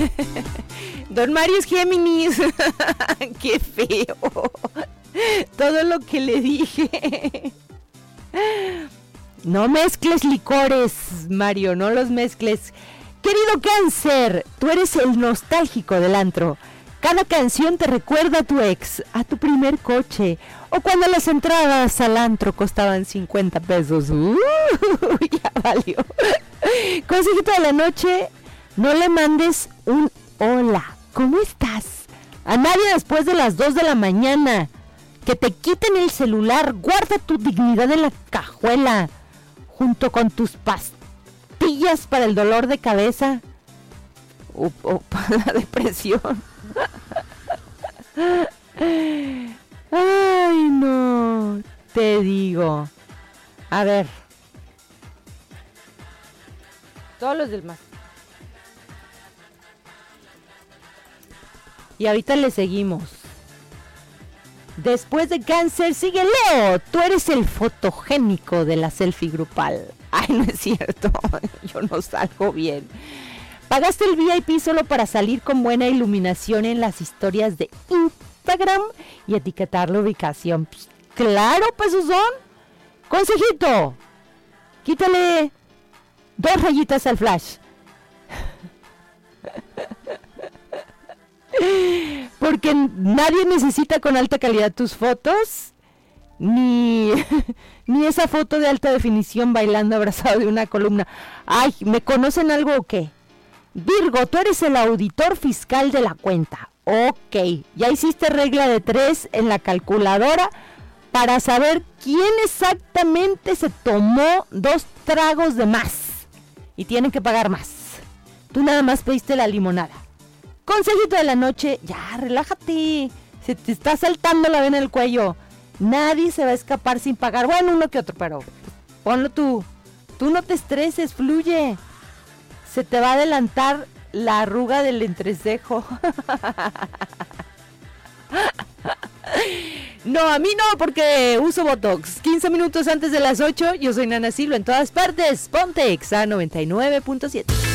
Don Mario es Géminis. Qué feo. Todo lo que le dije. No mezcles licores, Mario, no los mezcles. Querido Cáncer, tú eres el nostálgico del antro. Cada canción te recuerda a tu ex, a tu primer coche, o cuando las entradas al antro costaban 50 pesos. Ya valió. Consejito de la noche, no le mandes un hola, ¿cómo estás? A nadie después de las 2 de la mañana. Que te quiten el celular, guarda tu dignidad en la cajuela, junto con tus pastillas para el dolor de cabeza o para la depresión. Ay, no, te digo. A ver. Todos los demás. Y ahorita le seguimos. Después de Cáncer sigue Leo. Tú eres el fotogénico de la selfie grupal. Ay, no es cierto. Yo no salgo bien. ¿Pagaste el VIP solo para salir con buena iluminación en las historias de Instagram y etiquetar la ubicación? Pues, claro, pues esos son. Consejito. Quítale 2 rayitas al flash. Porque nadie necesita con alta calidad tus fotos, ni esa foto de alta definición bailando abrazado de una columna. Ay, ¿me conocen algo o qué? Virgo, tú eres el auditor fiscal de la cuenta. Ok, ya hiciste regla de 3 en la calculadora para saber quién exactamente se tomó 2 tragos de más y tienen que pagar más. Tú nada más pediste la limonada. Consejito de la noche, ya, relájate. Se te está saltando la vena del cuello. Nadie se va a escapar sin pagar. Bueno, uno que otro, pero ponlo tú. Tú no te estreses, fluye. Se te va a adelantar la arruga del entrecejo. No, a mí no, porque uso Botox. 15 minutos antes de las 8, yo soy Nana Silva en todas partes. Ponte Exa 99.7.